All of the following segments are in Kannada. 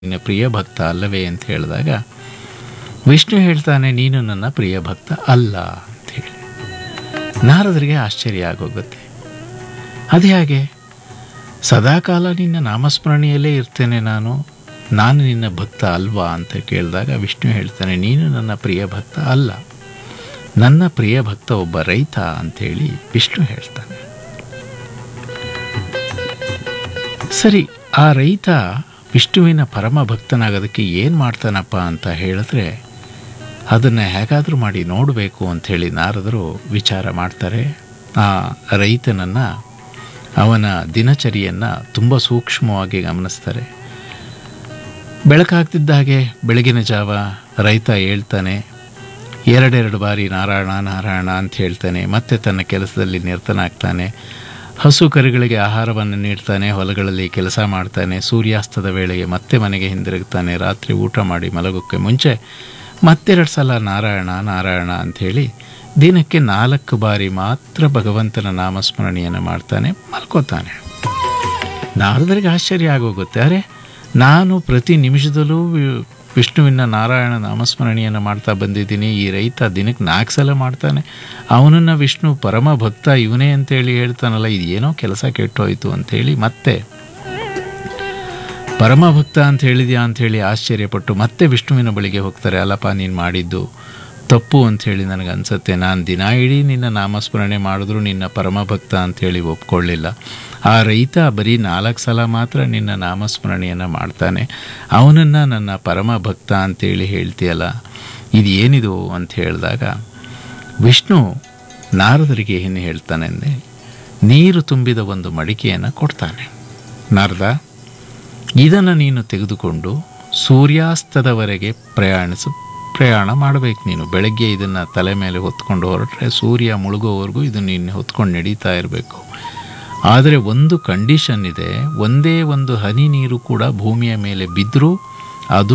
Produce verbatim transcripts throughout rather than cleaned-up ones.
ನಿನ್ನ ಪ್ರಿಯ ಭಕ್ತ ಅಲ್ಲವೇ ಅಂತ ಹೇಳಿದಾಗ ವಿಷ್ಣು ಹೇಳ್ತಾನೆ, ನೀನು ನನ್ನ ಪ್ರಿಯ ಭಕ್ತ ಅಲ್ಲ ಅಂಥೇಳಿ. ನಾರದರಿಗೆ ಆಶ್ಚರ್ಯ ಆಗೋಗುತ್ತೆ. ಅದು ಹೇಗೆ? ಸದಾಕಾಲ ನಿನ್ನ ನಾಮಸ್ಮರಣೆಯಲ್ಲೇ ಇರ್ತೇನೆ ನಾನು ನಾನು ನಿನ್ನ ಭಕ್ತ ಅಲ್ವಾ ಅಂತ ಕೇಳಿದಾಗ ವಿಷ್ಣು ಹೇಳ್ತಾನೆ, ನೀನು ನನ್ನ ಪ್ರಿಯ ಭಕ್ತ ಅಲ್ಲ, ನನ್ನ ಪ್ರಿಯ ಭಕ್ತ ಒಬ್ಬ ರೈತ ಅಂಥೇಳಿ ವಿಷ್ಣು ಹೇಳ್ತಾನೆ. ಸರಿ, ಆ ರೈತ ವಿಷ್ಣುವಿನ ಪರಮ ಭಕ್ತನಾಗೋದಕ್ಕೆ ಏನು ಮಾಡ್ತಾನಪ್ಪ ಅಂತ ಹೇಳಿದ್ರೆ, ಅದನ್ನು ಹೇಗಾದರೂ ಮಾಡಿ ನೋಡಬೇಕು ಅಂಥೇಳಿ ನಾರದರು ವಿಚಾರ ಮಾಡ್ತಾರೆ. ಆ ರೈತನನ್ನು, ಅವನ ದಿನಚರಿಯನ್ನು ತುಂಬ ಸೂಕ್ಷ್ಮವಾಗಿ ಗಮನಿಸ್ತಾರೆ. ಬೆಳಕಾಗ್ತಿದ್ದ ಹಾಗೆ ಬೆಳಗಿನ ಜಾವ ರೈತ ಹೇಳ್ತಾನೆ, ಎರಡೆರಡು ಬಾರಿ ನಾರಾಯಣ ನಾರಾಯಣ ಅಂತ ಹೇಳ್ತಾನೆ. ಮತ್ತೆ ತನ್ನ ಕೆಲಸದಲ್ಲಿ ನಿರತನಾಗ್ತಾನೆ. ಹಸು ಕರುಗಳಿಗೆ ಆಹಾರವನ್ನು ನೀಡ್ತಾನೆ, ಹೊಲಗಳಲ್ಲಿ ಕೆಲಸ ಮಾಡ್ತಾನೆ. ಸೂರ್ಯಾಸ್ತದ ವೇಳೆಗೆ ಮತ್ತೆ ಮನೆಗೆ ಹಿಂದಿರುಗ್ತಾನೆ. ರಾತ್ರಿ ಊಟ ಮಾಡಿ ಮಲಗೋಕ್ಕೆ ಮುಂಚೆ ಮತ್ತೆರಡು ಸಲ ನಾರಾಯಣ ನಾರಾಯಣ ಅಂಥೇಳಿ ದಿನಕ್ಕೆ ನಾಲ್ಕು ಬಾರಿ ಮಾತ್ರ ಭಗವಂತನ ನಾಮಸ್ಮರಣೆಯನ್ನು ಮಾಡ್ತಾನೆ, ಮಲ್ಕೋತಾನೆ. ನಾರದರಿಗೆ ಆಶ್ಚರ್ಯ ಆಗೋಗುತ್ತೆ. ಅರೆ, ನಾನು ಪ್ರತಿ ನಿಮಿಷದಲ್ಲೂ ವಿಷ್ಣುವಿನ ನಾರಾಯಣ ನಾಮಸ್ಮರಣೆಯನ್ನು ಮಾಡ್ತಾ ಬಂದಿದ್ದೀನಿ, ಈ ರೈತ ದಿನಕ್ಕೆ ನಾಲ್ಕು ಸಲ ಮಾಡ್ತಾನೆ, ಅವನನ್ನು ವಿಷ್ಣು ಪರಮ ಭಕ್ತ ಇವನೇ ಅಂತೇಳಿ ಹೇಳ್ತಾನಲ್ಲ, ಇದು ಏನೋ ಕೆಲಸ ಕೆಟ್ಟೋಯ್ತು ಅಂಥೇಳಿ ಮತ್ತೆ ಪರಮ ಭಕ್ತ ಅಂತ ಹೇಳಿದ್ಯಾ ಅಂಥೇಳಿ ಆಶ್ಚರ್ಯಪಟ್ಟು ಮತ್ತೆ ವಿಷ್ಣುವಿನ ಬಳಿಗೆ ಹೋಗ್ತಾರೆ. ಅಲ್ಲಪ್ಪ, ನೀನು ಮಾಡಿದ್ದು ತಪ್ಪು ಅಂಥೇಳಿ ನನಗೆ ಅನಿಸುತ್ತೆ. ನಾನು ದಿನ ಇಡೀ ನಿನ್ನ ನಾಮಸ್ಮರಣೆ ಮಾಡಿದ್ರು ನಿನ್ನ ಪರಮ ಭಕ್ತ ಅಂಥೇಳಿ ಒಪ್ಕೊಳ್ಳಿಲ್ಲ. ಆ ರೈತ ಬರೀ ನಾಲ್ಕು ಸಲ ಮಾತ್ರ ನಿನ್ನ ನಾಮಸ್ಮರಣೆಯನ್ನು ಮಾಡ್ತಾನೆ, ಅವನನ್ನು ನನ್ನ ಪರಮ ಭಕ್ತ ಅಂತೇಳಿ ಹೇಳ್ತೀಯಲ್ಲ, ಇದು ಏನಿದು ಅಂತ ಹೇಳಿದಾಗ ವಿಷ್ಣು ನಾರದರಿಗೆ ಏನು ಹೇಳ್ತಾನೆ ಅಂದರೆ, ನೀರು ತುಂಬಿದ ಒಂದು ಮಡಿಕೆಯನ್ನು ಕೊಡ್ತಾನೆ. ನಾರದ, ಇದನ್ನು ನೀನು ತೆಗೆದುಕೊಂಡು ಸೂರ್ಯಾಸ್ತದವರೆಗೆ ಪ್ರಯಾಣಿಸು ಪ್ರಯಾಣ ಮಾಡಬೇಕು. ನೀನು ಬೆಳಗ್ಗೆ ಇದನ್ನು ತಲೆ ಮೇಲೆ ಹೊತ್ಕೊಂಡು ಹೊರಟ್ರೆ ಸೂರ್ಯ ಮುಳುಗೋವರೆಗೂ ಇದನ್ನು ನೀನು ಹೊತ್ಕೊಂಡು ನಡೀತಾ ಇರಬೇಕು. ಆದರೆ ಒಂದು ಕಂಡೀಷನ್ ಇದೆ, ಒಂದೇ ಒಂದು ಹನಿ ನೀರು ಕೂಡ ಭೂಮಿಯ ಮೇಲೆ ಬಿದ್ದರೂ ಅದು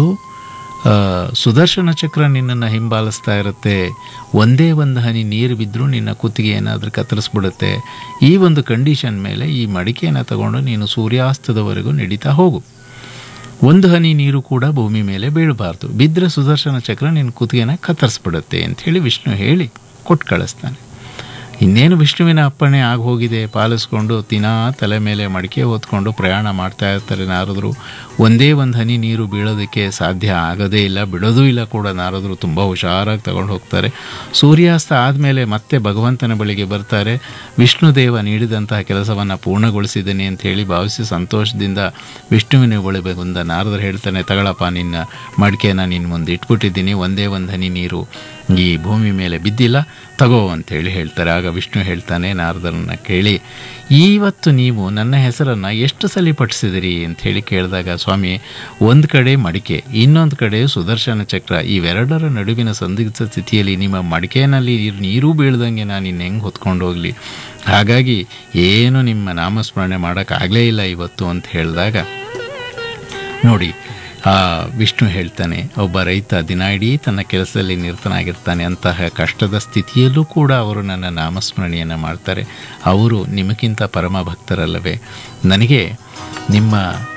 ಸುದರ್ಶನ ಚಕ್ರ ನಿನ್ನನ್ನು ಹಿಂಬಾಲಿಸ್ತಾ ಇರುತ್ತೆ. ಒಂದೇ ಒಂದು ಹನಿ ನೀರು ಬಿದ್ದರೂ ನಿನ್ನ ಕುತ್ತಿಗೆ ಏನಾದರೂ ಕತ್ತರಿಸ್ಬಿಡುತ್ತೆ. ಈ ಒಂದು ಕಂಡೀಷನ್ ಮೇಲೆ ಈ ಮಡಿಕೆಯನ್ನು ತಗೊಂಡು ನೀನು ಸೂರ್ಯಾಸ್ತದವರೆಗೂ ನಡೀತಾ ಹೋಗು. ಒಂದು ಹನಿ ನೀರು ಕೂಡ ಭೂಮಿ ಮೇಲೆ ಬೀಳಬಾರ್ದು, ಬಿದ್ದರೆ ಸುದರ್ಶನ ಚಕ್ರ ನಿನ್ನ ಕುತ್ತಿಗೆನ ಕತ್ತರಿಸ್ಬಿಡುತ್ತೆ ಅಂಥೇಳಿ ವಿಷ್ಣು ಹೇಳಿ ಕೊಟ್ಟು ಕಳಿಸ್ತಾನೆ. ಇನ್ನೇನು ವಿಷ್ಣುವಿನ ಅಪ್ಪಣೆ ಆಗಿ ಹೋಗಿದೆ, ಪಾಲಿಸ್ಕೊಂಡು ದಿನಾ ತಲೆ ಮೇಲೆ ಮಡಿಕೆ ಹೊತ್ಕೊಂಡು ಪ್ರಯಾಣ ಮಾಡ್ತಾ ಇರ್ತಾರೆ ನಾರದರು. ಒಂದೇ ಒಂದು ಹನಿ ನೀರು ಬೀಳೋದಕ್ಕೆ ಸಾಧ್ಯ ಆಗೋದೇ ಇಲ್ಲ, ಬಿಡೋದೂ ಇಲ್ಲ ಕೂಡ. ನಾರದರು ತುಂಬ ಹುಷಾರಾಗಿ ತಗೊಂಡು ಹೋಗ್ತಾರೆ. ಸೂರ್ಯಾಸ್ತ ಆದಮೇಲೆ ಮತ್ತೆ ಭಗವಂತನ ಬಳಿಗೆ ಬರ್ತಾರೆ. ವಿಷ್ಣುದೇವ ನೀಡಿದಂತಹ ಕೆಲಸವನ್ನು ಪೂರ್ಣಗೊಳಿಸಿದ್ದೇನೆ ಅಂತ ಹೇಳಿ ಭಾವಿಸಿ ಸಂತೋಷದಿಂದ ವಿಷ್ಣುವಿನ ಬಳಿಗೆ ಬಂದ ನಾರದರು ಹೇಳ್ತಾನೆ, ತಗೊಳಪ್ಪ, ನಿನ್ನ ಮಡಿಕೆನ ನಿನ್ನ ಮುಂದೆ ಇಟ್ಬಿಟ್ಟಿದ್ದೀನಿ, ಒಂದೇ ಒಂದು ಹನಿ ನೀರು ಈ ಭೂಮಿ ಮೇಲೆ ಬಿದ್ದಿಲ್ಲ, ತಗೋ ಅಂತೇಳಿ ಹೇಳ್ತಾರೆ. ಆಗ ವಿಷ್ಣು ಹೇಳ್ತಾನೆ ನಾರದರನ್ನು ಕೇಳಿ, ಇವತ್ತು ನೀವು ನನ್ನ ಹೆಸರನ್ನು ಎಷ್ಟು ಸಲ ಪಠಿಸಿದಿರಿ ಅಂಥೇಳಿ ಕೇಳಿದಾಗ, ಸ್ವಾಮಿ, ಒಂದು ಕಡೆ ಮಡಿಕೆ, ಇನ್ನೊಂದು ಕಡೆ ಸುದರ್ಶನ ಚಕ್ರ, ಇವೆರಡರ ನಡುವಿನ ಸಂದಿಗ್ಧ ಸ್ಥಿತಿಯಲ್ಲಿ ನಿಮ್ಮ ಮಡಿಕೆಯಲ್ಲಿ ನೀರು ಬೀಳ್ದಂಗೆ ನಾನು ಇನ್ನು ಹೆಂಗೆ ಹೊತ್ಕೊಂಡು ಹೋಗಲಿ, ಹಾಗಾಗಿ ಏನು ನಿಮ್ಮ ನಾಮಸ್ಮರಣೆ ಮಾಡೋಕ್ಕಾಗಲೇ ಇಲ್ಲ ಇವತ್ತು ಅಂತ ಹೇಳಿದಾಗ ನೋಡಿ, ಆ ವಿಷ್ಣು ಹೇಳ್ತಾನೆ, ಒಬ್ಬ ರೈತ ದಿನ ಇಡೀ ತನ್ನ ಕೆಲಸದಲ್ಲಿ ನಿರತನಾಗಿರ್ತಾನೆ, ಅಂತಹ ಕಷ್ಟದ ಸ್ಥಿತಿಯಲ್ಲೂ ಕೂಡ ಅವರು ನನ್ನ ನಾಮಸ್ಮರಣೆಯನ್ನು ಮಾಡ್ತಾರೆ. ಅವರು ನಿಮಗಿಂತ ಪರಮ ಭಕ್ತರಲ್ಲವೇ? ನನಗೆ ನಿಮ್ಮ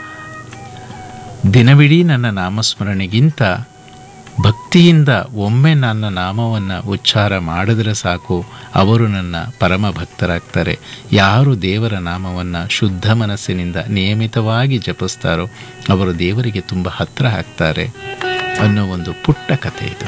ದಿನವಿಡೀ ನನ್ನ ನಾಮಸ್ಮರಣೆಗಿಂತ ಭಕ್ತಿಯಿಂದ ಒಮ್ಮೆ ನನ್ನ ನಾಮವನ್ನು ಉಚ್ಚಾರ ಮಾಡಿದ್ರೆ ಸಾಕು, ಅವರು ನನ್ನ ಪರಮ ಭಕ್ತರಾಗ್ತಾರೆ. ಯಾರು ದೇವರ ನಾಮವನ್ನು ಶುದ್ಧ ಮನಸ್ಸಿನಿಂದ ನಿಯಮಿತವಾಗಿ ಜಪಿಸ್ತಾರೋ ಅವರು ದೇವರಿಗೆ ತುಂಬ ಹತ್ತಿರ ಆಗ್ತಾರೆ ಅನ್ನೋ ಒಂದು ಪುಟ್ಟ ಕಥೆ ಇದು.